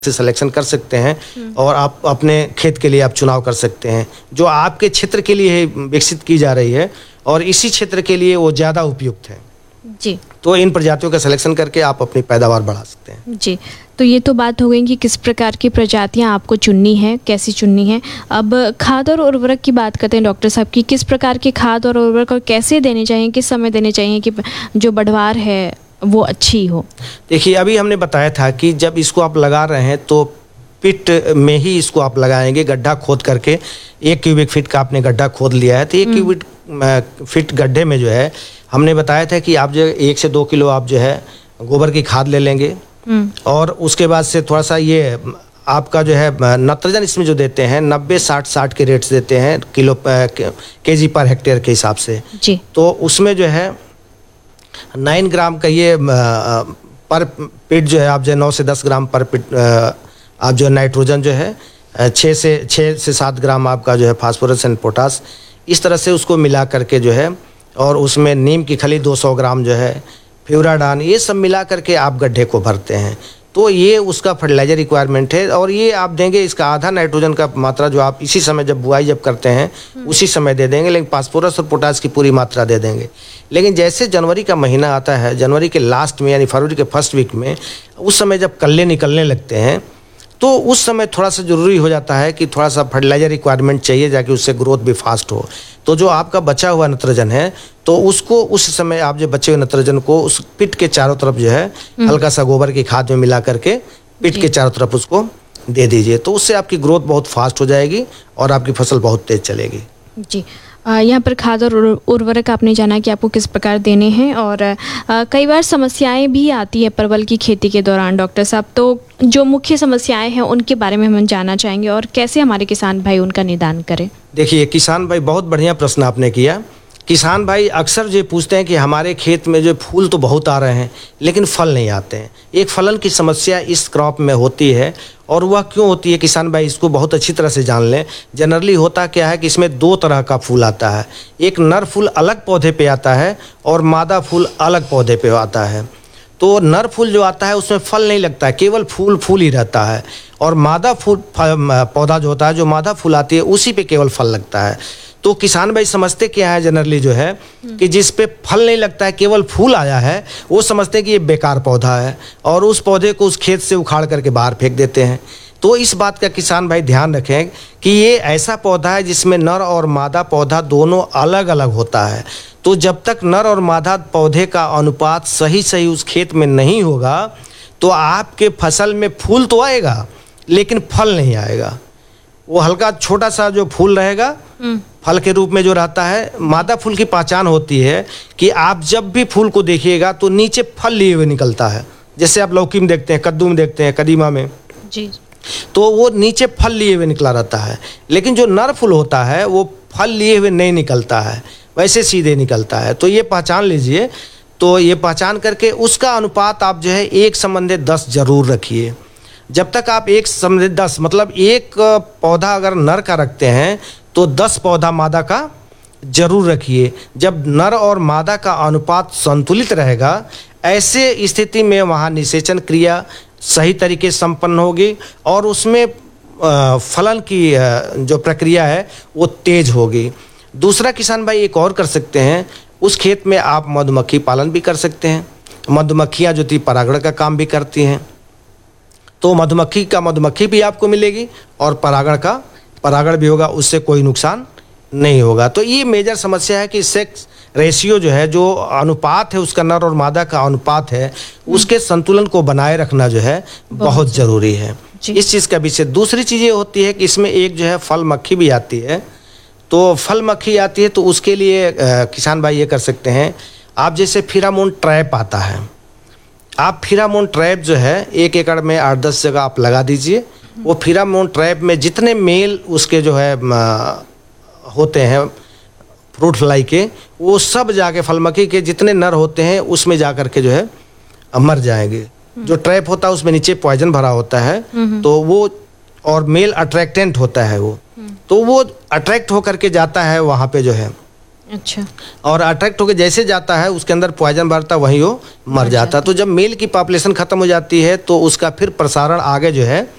से सिलेक्शन कर सकते हैं और आप अपने खेत के लिए आप चुनाव कर सकते हैं, जो आपके क्षेत्र के लिए विकसित की जा रही है और इसी क्षेत्र के लिए वो ज़्यादा उपयुक्त है जी। तो इन प्रजातियों का सिलेक्शन करके आप अपनी पैदावार बढ़ा सकते हैं जी। तो ये तो बात हो गई कि किस प्रकार की प्रजातियां आपको चुननी है, कैसी चुननी है। अब खाद और उर्वरक की बात करते हैं डॉक्टर साहब की, किस प्रकार के खाद और उर्वरक और कैसे देने चाहिए, किस समय देने चाहिए कि जो बढ़वार है वो अच्छी हो। देखिए, अभी हमने बताया था कि जब इसको आप लगा रहे हैं तो पिट में ही इसको आप लगाएंगे, गड्ढा खोद करके 1 क्यूबिक फीट का आपने गड्ढा खोद लिया है तो 1 क्यूबिक फीट गड्ढे में जो है हमने बताया था कि आप जो 1 से 2 किलो आप जो है गोबर की खाद ले लेंगे और उसके बाद से थोड़ा सा ये आपका जो है नाइट्रोजन इसमें जो देते हैं 90-60 के रेट से देते हैं किलो केजी पर हेक्टेयर के हिसाब से जी। तो उसमें जो है 9 ग्राम का ये पर पिट जो है आप जो 9 से 10 ग्राम पर पिट आप जो नाइट्रोजन जो है 6 से 7 ग्राम आपका जो है फास्फोरस एंड पोटास, इस तरह से उसको मिला करके जो है और उसमें नीम की खली 200 ग्राम जो है फ्यूराडान, ये सब मिला करके आप गड्ढे को भरते हैं तो ये उसका फर्टिलाइजर रिक्वायरमेंट है और ये आप देंगे इसका आधा नाइट्रोजन का मात्रा जो आप इसी समय जब बुआई जब करते हैं उसी समय दे देंगे, लेकिन फास्फोरस और पोटास की पूरी मात्रा दे देंगे। लेकिन जैसे जनवरी का महीना आता है, जनवरी के लास्ट में यानी फरवरी के फर्स्ट वीक में, उस समय जब कल्ले निकलने लगते हैं तो उस समय थोड़ा सा ज़रूरी हो जाता है कि थोड़ा सा फर्टिलाइजर रिक्वायरमेंट चाहिए जाके उससे ग्रोथ भी फास्ट हो। तो जो आपका बचा हुआ नाइट्रोजन है तो उसको उस समय आप जो बचे हुए नाइट्रोजन को उस पिट के चारों तरफ जो है हल्का सा गोबर की खाद में मिला करके पिट के चारों तरफ उसको दे दीजिए, तो उससे आपकी ग्रोथ बहुत फास्ट हो जाएगी और आपकी फसल बहुत तेज चलेगी। जी। यहाँ पर खाद और उर्वरक आपने जाना कि आपको किस प्रकार देने हैं और कई बार समस्याएं भी आती है परवल की खेती के दौरान डॉक्टर साहब, तो जो मुख्य समस्याएं हैं उनके बारे में हम जानना चाहेंगे और कैसे हमारे किसान भाई उनका निदान करें। देखिए किसान भाई, बहुत बढ़िया प्रश्न आपने किया। किसान भाई अक्सर जो पूछते हैं कि हमारे खेत में जो फूल तो बहुत आ रहे हैं लेकिन फल नहीं आते हैं। एक फलन की समस्या इस क्रॉप में होती है और वह क्यों होती है किसान भाई इसको बहुत अच्छी तरह से जान लें। जनरली होता क्या है कि इसमें 2 तरह का फूल आता है, एक नर फूल अलग पौधे पे आता है और मादा फूल अलग पौधे पे आता है। तो नर फूल जो आता है उसमें फल नहीं लगता है, केवल फूल ही रहता है और मादा फूल पौधा जो होता है, जो मादा फूल आती है उसी पे केवल फल लगता है। तो किसान भाई समझते क्या है जनरली जो है कि जिस पे फल नहीं लगता है केवल फूल आया है वो समझते हैं कि ये बेकार पौधा है और उस पौधे को उस खेत से उखाड़ करके बाहर फेंक देते हैं। तो इस बात का किसान भाई ध्यान रखें कि ये ऐसा पौधा है जिसमें नर और मादा पौधा दोनों अलग अलग होता है। तो जब तक नर और मादा पौधे का अनुपात सही उस खेत में नहीं होगा तो आपके फसल में फूल तो आएगा लेकिन फल नहीं आएगा। वो हल्का छोटा सा जो फूल रहेगा फल के रूप में जो रहता है। मादा फूल की पहचान होती है कि आप जब भी फूल को देखिएगा तो नीचे फल लिए हुए निकलता है, जैसे आप लौकी में देखते हैं, कद्दू में देखते हैं, कदीमा में जी, तो वो नीचे फल लिए हुए निकला रहता है। लेकिन जो नर फूल होता है वो फल लिए हुए नहीं निकलता है, वैसे सीधे निकलता है। तो ये पहचान लीजिए। तो ये पहचान करके उसका अनुपात आप जो है 1:10 जरूर रखिए। जब तक आप 1:10 मतलब एक पौधा अगर नर का रखते हैं तो 10 पौधा मादा का जरूर रखिए। जब नर और मादा का अनुपात संतुलित रहेगा ऐसे स्थिति में वहाँ निषेचन क्रिया सही तरीके से संपन्न होगी और उसमें फलन की जो प्रक्रिया है वो तेज होगी। दूसरा किसान भाई एक और कर सकते हैं, उस खेत में आप मधुमक्खी पालन भी कर सकते हैं। मधुमक्खियाँ जो थी परागण का काम भी करती हैं, तो मधुमक्खी भी आपको मिलेगी और परागण भी होगा, उससे कोई नुकसान नहीं होगा। तो ये मेजर समस्या है कि सेक्स रेशियो जो है, जो अनुपात है उसका नर और मादा का अनुपात है, उसके संतुलन को बनाए रखना जो है बहुत ज़रूरी है। इस चीज़ का विषय। दूसरी चीज़ ये होती है कि इसमें एक जो है फल मक्खी भी आती है। तो फल मक्खी आती है तो उसके लिए किसान भाई ये कर सकते हैं, आप जैसे फेरोमोन ट्रैप आता है, आप फेरोमोन ट्रैप जो है 1 एकड़ में 8-10 जगह आप लगा दीजिए। वो फेरोमोन ट्रैप में जितने मेल उसके जो है होते हैं फ्रूट फ्लाई के, वो सब जाके फल मक्खी के जितने नर होते हैं उसमें जा कर के जो है मर जाएंगे। जो ट्रैप होता है उसमें नीचे पॉइजन भरा होता है तो वो, और मेल अट्रैक्टेंट होता है वो, तो वो अट्रैक्ट होकर के जाता है वहाँ पे जो है अच्छा। और अट्रैक्ट होकर जैसे जाता है उसके अंदर पॉइजन भरता, वहीं वो मर जाता है। तो जब मेल की पॉपुलेशन खत्म हो जाती है तो उसका फिर प्रसारण आगे जो है